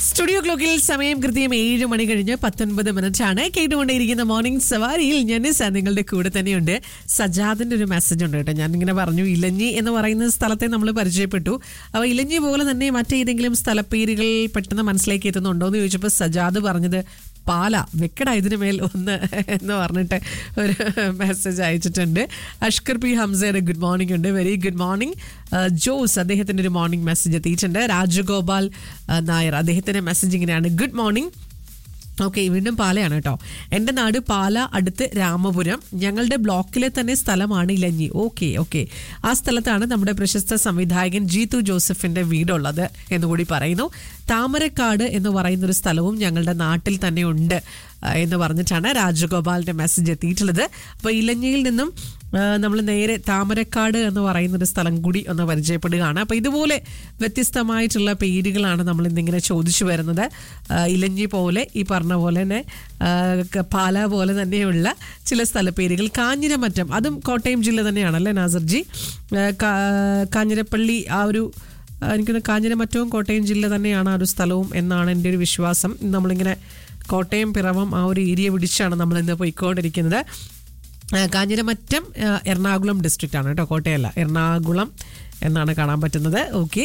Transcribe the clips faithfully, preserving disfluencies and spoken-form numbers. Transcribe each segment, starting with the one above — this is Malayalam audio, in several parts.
സ്റ്റുഡിയോ ക്ലോക്കിൽ സമയം കൃത്യം ഏഴ് മണി കഴിഞ്ഞ് പത്തൊൻപത് മിനിറ്റ് ആണ്. കേട്ടുകൊണ്ടേയിരിക്കുന്ന മോർണിംഗ് സവാരിയിൽ ഞാൻ നിങ്ങളുടെ കൂടെ തന്നെയുണ്ട്. സജാദിന്റെ ഒരു മെസ്സേജ് ഉണ്ട് കേട്ടോ. ഞാൻ ഇങ്ങനെ പറഞ്ഞു, ഇലഞ്ഞി എന്ന് പറയുന്ന സ്ഥലത്തെ നമ്മൾ പരിചയപ്പെട്ടു. അപ്പോൾ ഇലഞ്ഞി പോലെ തന്നെ മറ്റേതെങ്കിലും സ്ഥലപ്പേരുകൾ പെട്ടെന്ന് മനസ്സിലേക്ക് എത്തുന്നുണ്ടോ എന്ന് ചോദിച്ചപ്പോൾ സജാദ് പറഞ്ഞത് പാല വെക്കട ഇതിന് മേൽ ഒന്ന് എന്ന് പറഞ്ഞിട്ട് ഒരു മെസ്സേജ് അയച്ചിട്ടുണ്ട്. അഷ്കർ പി ഹംസയുടെ ഗുഡ് മോർണിംഗ് ഉണ്ട്. Very good morning. ജോസ് അദ്ദേഹത്തിൻ്റെ ഒരു മോർണിംഗ് മെസ്സേജ് എത്തിയിട്ടുണ്ട്. രാജഗോപാൽ നായർ അദ്ദേഹത്തിൻ്റെ മെസ്സേജ് ഇങ്ങനെയാണ്, ഗുഡ് മോർണിംഗ്. ഓക്കെ, വീണ്ടും പാലയാണ് കേട്ടോ. എൻ്റെ നാട് പാല, അടുത്ത് രാമപുരം. ഞങ്ങളുടെ ബ്ലോക്കിലെ തന്നെ സ്ഥലമാണ് ഇലഞ്ഞി. ഓക്കെ ഓക്കെ ആ സ്ഥലത്താണ് നമ്മുടെ പ്രശസ്ത സംവിധായകൻ ജീതു ജോസഫിൻ്റെ വീടുള്ളത് എന്നുകൂടി പറയുന്നു. താമരക്കാട് എന്ന് പറയുന്നൊരു സ്ഥലവും ഞങ്ങളുടെ നാട്ടിൽ തന്നെ ഉണ്ട് എന്ന് പറഞ്ഞിട്ടാണ് രാജഗോപാലിൻ്റെ മെസ്സേജ് എത്തിയിട്ടുള്ളത്. അപ്പോൾ ഇലഞ്ഞിയിൽ നിന്നും നമ്മൾ നേരെ താമരക്കാട് എന്ന് പറയുന്നൊരു സ്ഥലം കൂടി ഒന്ന് പരിചയപ്പെടുകയാണ്. അപ്പോൾ ഇതുപോലെ വ്യത്യസ്തമായിട്ടുള്ള പേരുകളാണ് നമ്മൾ ഇന്നിങ്ങനെ ചോദിച്ചു വരുന്നത്. ഇലഞ്ഞി പോലെ, ഈ പറഞ്ഞ പോലെ തന്നെ പാല പോലെ തന്നെയുള്ള ചില സ്ഥലപ്പേരുകൾ. കാഞ്ഞിരമറ്റം, അതും കോട്ടയം ജില്ല തന്നെയാണല്ലേ നാസർജി? കാഞ്ഞിരപ്പള്ളി, ആ ഒരു എനിക്കൊന്ന് കാഞ്ഞിരമറ്റവും കോട്ടയം ജില്ല തന്നെയാണ് ആ ഒരു സ്ഥലവും എന്നാണ് എൻ്റെ ഒരു വിശ്വാസം. നമ്മളിങ്ങനെ കോട്ടയം പിറവം ആ ഒരു ഏരിയ പിടിച്ചാണ് നമ്മളിന്ന് പോയിക്കൊണ്ടിരിക്കുന്നത്. കാഞ്ഞിരമറ്റം എറണാകുളം ഡിസ്ട്രിക്റ്റ് ആണ് കേട്ടോ, കോട്ടയമല്ല, എറണാകുളം എന്നാണ് കാണാൻ പറ്റുന്നത്. ഓക്കെ,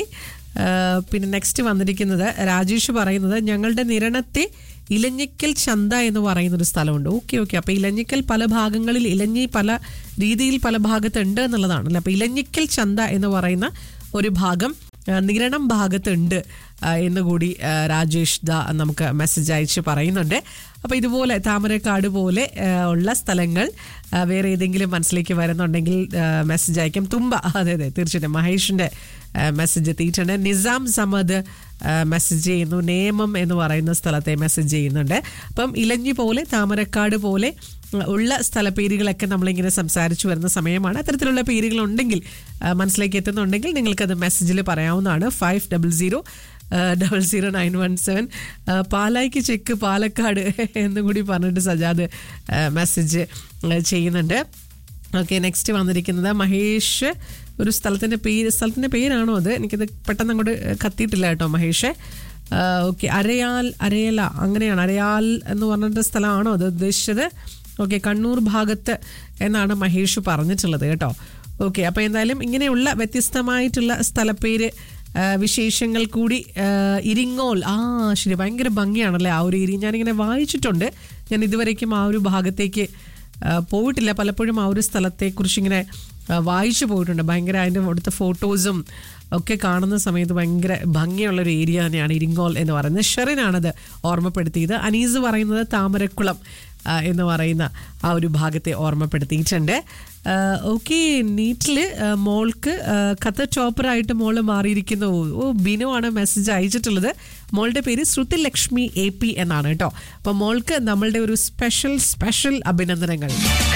പിന്നെ നെക്സ്റ്റ് വന്നിരിക്കുന്നത് രാജേഷ് പറയുന്നത് ഞങ്ങളുടെ നിരണത്തെ ഇലഞ്ഞിക്കൽ ചന്ത എന്ന് പറയുന്നൊരു സ്ഥലമുണ്ട്. ഓക്കെ ഓക്കെ അപ്പോൾ ഇലഞ്ഞിക്കൽ പല ഭാഗങ്ങളിൽ, ഇലഞ്ഞി പല രീതിയിൽ പല ഭാഗത്തുണ്ട് എന്നുള്ളതാണല്ലോ. അപ്പോൾ ഇലഞ്ഞിക്കൽ ചന്ത എന്ന് പറയുന്ന ഒരു ഭാഗം നിരണം ഭാഗത്തുണ്ട് എന്നുകൂടി രാജേഷ് ദാ നമുക്ക് മെസ്സേജ് അയച്ച് പറയുന്നുണ്ട്. അപ്പോൾ ഇതുപോലെ താമരക്കാട് പോലെ ഉള്ള സ്ഥലങ്ങൾ വേറെ ഏതെങ്കിലും മനസ്സിലേക്ക് വരുന്നുണ്ടെങ്കിൽ മെസ്സേജ് അയക്കാം. തുമ്പ, അതെ അതെ തീർച്ചയായിട്ടും മഹേഷിൻ്റെ മെസ്സേജ് എത്തിയിട്ടുണ്ട്. നിസാം സമദ് മെസ്സേജ് ചെയ്യുന്നു. നേമം എന്ന് പറയുന്ന സ്ഥലത്തെ മെസ്സേജ് ചെയ്യുന്നുണ്ട്. അപ്പം ഇലഞ്ഞി പോലെ, താമരക്കാട് പോലെ ഉള്ള സ്ഥലപ്പേരുകളൊക്കെ നമ്മളിങ്ങനെ സംസാരിച്ചു വരുന്ന സമയമാണ്. അത്തരത്തിലുള്ള പേരുകളുണ്ടെങ്കിൽ മനസ്സിലേക്ക് എത്തുന്നുണ്ടെങ്കിൽ നിങ്ങൾക്കത് മെസ്സേജിൽ പറയാവുന്നതാണ്. Five double zero double zero nine one seven പാലായ്ക്ക് check Palakkad എന്നുകൂടി പറഞ്ഞിട്ട് സജാദ് മെസ്സേജ് ചെയ്യുന്നുണ്ട്. ഓക്കെ, നെക്സ്റ്റ് വന്നിരിക്കുന്നത് മഹേഷ്, ഒരു സ്ഥലത്തിൻ്റെ പേര്, സ്ഥലത്തിൻ്റെ പേരാണോ അത്? എനിക്കത് പെട്ടെന്ന് അങ്ങോട്ട് കത്തിയിട്ടില്ല കേട്ടോ മഹേഷ്. ഓക്കെ, അരയാൽ, അരയല അങ്ങനെയാണ്, അരയാൽ എന്ന് പറഞ്ഞിട്ട് സ്ഥലമാണോ അത് ഉദ്ദേശിച്ചത്? ഓക്കെ, കണ്ണൂർ ഭാഗത്ത് എന്നാണ് മഹേഷ് പറഞ്ഞിട്ടുള്ളത് കേട്ടോ. ഓക്കെ, അപ്പോൾ എന്തായാലും ഇങ്ങനെയുള്ള വ്യത്യസ്തമായിട്ടുള്ള സ്ഥലപ്പേര് വിശേഷങ്ങൾ കൂടി. ഇരിങ്ങോൽ, ആ ശരി, ഭയങ്കര ഭംഗിയാണല്ലേ ആ ഒരു ഏരിയ. ഞാനിങ്ങനെ വായിച്ചിട്ടുണ്ട്. ഞാൻ ഇതുവരേക്കും ആ ഒരു ഭാഗത്തേക്ക് പോയിട്ടില്ല. പലപ്പോഴും ആ ഒരു സ്ഥലത്തെക്കുറിച്ച് ഇങ്ങനെ വായിച്ചു പോയിട്ടുണ്ട്. ഭയങ്കര അതിൻ്റെ അവിടുത്തെ ഫോട്ടോസും ഒക്കെ കാണുന്ന സമയത്ത് ഭയങ്കര ഭംഗിയുള്ളൊരു ഏരിയ തന്നെയാണ് ഇരിങ്ങോൽ എന്ന് പറയുന്നത്. ഷെറിനാണത് ഓർമ്മപ്പെടുത്തിയത്. അനീസ് പറയുന്നത് താമരക്കുളം എന്ന് പറയുന്ന ആ ഒരു ഭാഗത്തെ ഓർമ്മപ്പെടുത്തിയിട്ടുണ്ട്. ഓക്കെ, നീറ്റിൽ മോൾക്ക് ഖത്തർ ടോപ്പറായിട്ട് മോള് മാറിയിരിക്കുന്നു. ഓ, ബിനു ആണ് മെസ്സേജ് അയച്ചിട്ടുള്ളത്. മോളുടെ പേര് ശ്രുതി ലക്ഷ്മി എ പി എന്നാണ് കേട്ടോ. അപ്പോൾ മോൾക്ക് നമ്മളുടെ ഒരു സ്പെഷ്യൽ സ്പെഷ്യൽ അഭിനന്ദനങ്ങൾ.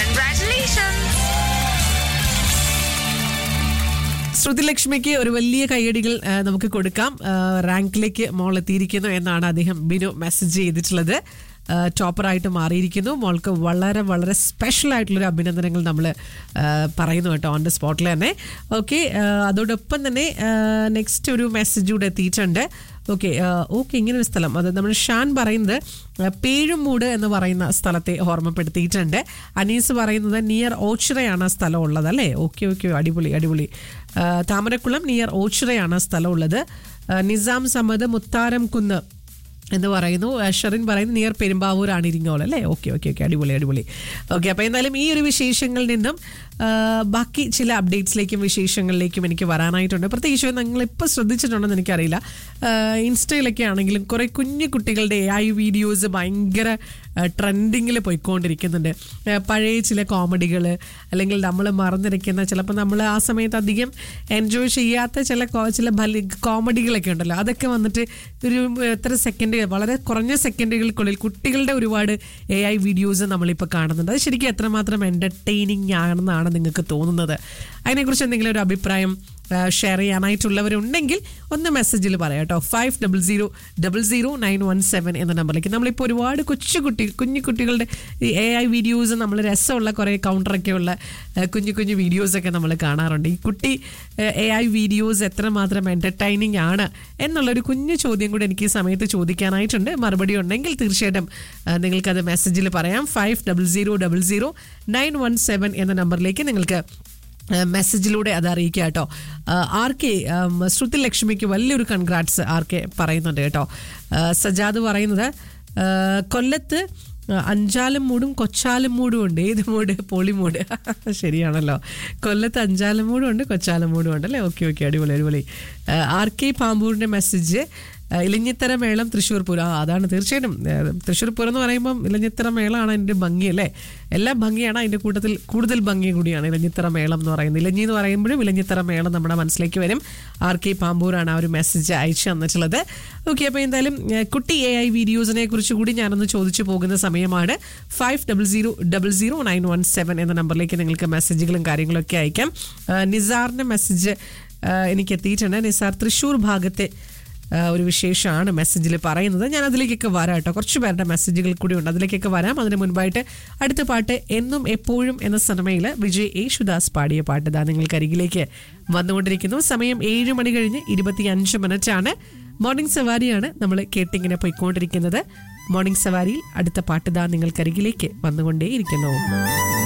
ശ്രുതി ലക്ഷ്മിക്ക് ഒരു വലിയ കയ്യടികൾ നമുക്ക് കൊടുക്കാം. റാങ്കിലേക്ക് മോൾ എത്തിയിരിക്കുന്നു എന്നാണ് അദ്ദേഹം ബിനു മെസ്സേജ് ചെയ്തിട്ടുള്ളത്. ടോപ്പറായിട്ട് മാറിയിരിക്കുന്നു. മോൾക്ക് വളരെ വളരെ സ്പെഷ്യൽ ആയിട്ടുള്ളൊരു അഭിനന്ദനങ്ങൾ നമ്മൾ പറയുന്നു കേട്ടോ, ഓൺ ദ സ്പോട്ടിൽ തന്നെ. ഓക്കെ, അതോടൊപ്പം തന്നെ നെക്സ്റ്റ് ഒരു മെസ്സേജ് കൂടെ എത്തിയിട്ടുണ്ട്. ഓക്കെ ഓക്കെ ഇങ്ങനെ ഒരു സ്ഥലം, അത് നമ്മൾ ഷാൻ പറയുന്നത് പേഴുമൂട് എന്ന് പറയുന്ന സ്ഥലത്തെ ഓർമ്മപ്പെടുത്തിയിട്ടുണ്ട്. അനീസ് പറയുന്നത് നിയർ ഓച്ചിറയാണ് ആ സ്ഥലം ഉള്ളത് അല്ലേ? ഓക്കെ ഓക്കെ അടിപൊളി അടിപൊളി. താമരക്കുളം നിയർ ഓച്ചിറയാണ് ആ സ്ഥലം ഉള്ളത്. നിസാം സമദ് മുത്താരം കുന്ന് എന്ന് പറയുന്നു. ഷെറിൻ പറയുന്നു നിയർ പെരുമ്പാവൂരാണ് ഇരിങ്ങോൾ അല്ലേ? ഓക്കെ ഓക്കെ ഓക്കെ അടിപൊളി അടിപൊളി. ഓക്കെ, അപ്പോൾ എന്തായാലും ഈ ഒരു വിശേഷങ്ങളിൽ നിന്നും ബാക്കി ചില അപ്ഡേറ്റ്സിലേക്കും വിശേഷങ്ങളിലേക്കും എനിക്ക് വരാനായിട്ടുണ്ട്. പ്രത്യേകിച്ച് നിങ്ങളിപ്പോൾ ശ്രദ്ധിച്ചിട്ടുണ്ടെന്ന് എനിക്കറിയില്ല, ഇൻസ്റ്റയിലൊക്കെ ആണെങ്കിലും കുറേ കുഞ്ഞു കുട്ടികളുടെ എ ഐ വീഡിയോസ് ഭയങ്കര ട്രെൻഡിങ്ങിൽ പോയിക്കൊണ്ടിരിക്കുന്നുണ്ട്. പഴയ ചില കോമഡികൾ, അല്ലെങ്കിൽ നമ്മൾ മറന്നിരിക്കുന്ന, ചിലപ്പോൾ നമ്മൾ ആ സമയത്ത് അധികം എൻജോയ് ചെയ്യാത്ത ചില ചില കോമഡികളൊക്കെ ഉണ്ടല്ലോ, അതൊക്കെ വന്നിട്ട് ഒരു എത്ര സെക്കൻഡ്, വളരെ കുറഞ്ഞ സെക്കൻഡുകൾക്കുള്ളിൽ കുട്ടികളുടെ ഒരുപാട് എ ഐ വീഡിയോസ് നമ്മളിപ്പോൾ കാണുന്നുണ്ട്. അത് ശരിക്കും എത്രമാത്രം എൻ്റർടൈനിങ് ആണെന്നാണ് നിങ്ങൾക്ക് തോന്നുന്നത്? അതിനെക്കുറിച്ച് എന്തെങ്കിലും ഒരു അഭിപ്രായം ഷെയർ ചെയ്യാനായിട്ടുള്ളവരുണ്ടെങ്കിൽ ഒന്ന് മെസ്സേജിൽ പറയാം കേട്ടോ. Five double zero double zero nine one seven എന്ന നമ്പറിലേക്ക്. നമ്മളിപ്പോൾ ഒരുപാട് കൊച്ചു കുട്ടി കുഞ്ഞു കുട്ടികളുടെ ഈ എ ഐ വീഡിയോസ്, നമ്മൾ രസമുള്ള കുറേ കൗണ്ടറൊക്കെയുള്ള കുഞ്ഞു കുഞ്ഞു വീഡിയോസൊക്കെ നമ്മൾ കാണാറുണ്ട്. ഈ കുട്ടി എ ഐ വീഡിയോസ് എത്രമാത്രം എൻ്റർടൈനിങ് ആണ് എന്നുള്ളൊരു കുഞ്ഞു ചോദ്യം കൂടെ എനിക്ക് ഈ സമയത്ത് ചോദിക്കാനായിട്ടുണ്ട്. മറുപടി ഉണ്ടെങ്കിൽ തീർച്ചയായിട്ടും നിങ്ങൾക്കത് മെസ്സേജിൽ പറയാം. Five double zero double zero nine one seven എന്ന നമ്പറിലേക്ക് നിങ്ങൾക്ക് മെസ്സേജിലൂടെ അത് അറിയിക്കുക കേട്ടോ. ആർ കെ ശ്രുതി ലക്ഷ്മിക്ക് വലിയൊരു കൺഗ്രാറ്റ്സ് ആർ കെ പറയുന്നുണ്ട് കേട്ടോ. സജാദ് പറയുന്നത് കൊല്ലത്ത് അഞ്ചാലും മൂടും കൊച്ചാലും മൂടും ഉണ്ട്. ഏത് മൂട്? പൊളിമൂട്. ശരിയാണല്ലോ, കൊല്ലത്ത് അഞ്ചാലും മൂടും ഉണ്ട് കൊച്ചാലും മൂടും ഉണ്ട് അല്ലേ. ഓക്കെ ഓക്കെ, അടിപൊളി അടിപൊളി. ആർ കെ പാമ്പൂരിൻ്റെ മെസ്സേജ് ഇലഞ്ഞിത്തറ മേളം തൃശ്ശൂർ പൂരം. ആ അതാണ് തീർച്ചയായിട്ടും തൃശ്ശൂർ പൂരം എന്ന് പറയുമ്പം ഇലഞ്ഞിത്തറ മേളമാണ് അതിൻ്റെ ഭംഗി അല്ലേ. എല്ലാം ഭംഗിയാണ്, അതിൻ്റെ കൂട്ടത്തിൽ കൂടുതൽ ഭംഗി കൂടിയാണ് ഇലഞ്ഞിത്തറ മേളം എന്ന് പറയുന്നത്. ഇലഞ്ഞി എന്ന് പറയുമ്പോഴും ഇലഞ്ഞിത്തറ മേളം നമ്മുടെ മനസ്സിലേക്ക് വരും. ആർ കെ പാമ്പൂരാണ് ആ ഒരു മെസ്സേജ് അയച്ചു തന്നിട്ടുള്ളത്. ഓക്കെ, അപ്പോൾ എന്തായാലും കുട്ടി എ ഐ വീഡിയോസിനെ കുറിച്ച് കൂടി ഞാനൊന്ന് ചോദിച്ചു പോകുന്ന സമയമാണ്. Five double zero double zero nine one seven എന്ന നമ്പറിലേക്ക് നിങ്ങൾക്ക് മെസ്സേജുകളും കാര്യങ്ങളൊക്കെ അയക്കാം. നിസാറിൻ്റെ മെസ്സേജ് എനിക്ക് എത്തിയിട്ടുണ്ട്. നിസാർ തൃശ്ശൂർ ഭാഗത്തെ ഒരു വിശേഷമാണ് മെസ്സേജിൽ പറയുന്നത്. ഞാൻ അതിലേക്കൊക്കെ വരാം കേട്ടോ. കുറച്ച് പേരുടെ മെസ്സേജുകൾ കൂടി ഉണ്ട്, അതിലേക്കൊക്കെ വരാം. അതിന് മുൻപായിട്ട് അടുത്ത പാട്ട് എന്നും എപ്പോഴും എന്ന സിനിമയിൽ വിജയ് യേശുദാസ് പാടിയ പാട്ട് ഇതാ നിങ്ങൾക്ക് അരികിലേക്ക് വന്നുകൊണ്ടിരിക്കുന്നു. സമയം ഏഴ് മണി കഴിഞ്ഞ് ഇരുപത്തി അഞ്ച് മിനിറ്റ് ആണ്. മോർണിംഗ് സവാരിയാണ് നമ്മൾ കേട്ടിങ്ങനെ പോയിക്കൊണ്ടിരിക്കുന്നത്. മോർണിംഗ് സവാരിയിൽ അടുത്ത പാട്ട് ഇതാ നിങ്ങൾക്ക് അരികിലേക്ക് വന്നുകൊണ്ടേയിരിക്കുന്നു.